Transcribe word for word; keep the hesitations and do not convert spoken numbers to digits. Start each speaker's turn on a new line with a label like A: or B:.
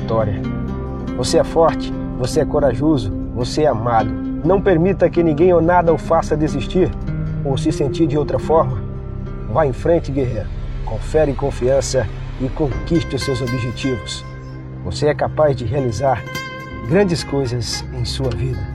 A: vitória. Você é forte, você é corajoso, você é amado. Não permita que ninguém ou nada o faça desistir ou se sentir de outra forma. Vá em frente, guerreiro. Confere confiança e conquiste os seus objetivos. Você é capaz de realizar grandes coisas em sua vida.